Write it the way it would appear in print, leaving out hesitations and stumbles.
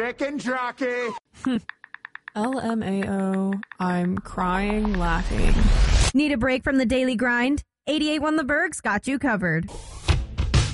chicken jockey. LMAO, I'm crying laughing. Need a break from the daily grind? 88 Won the Berg's got you covered.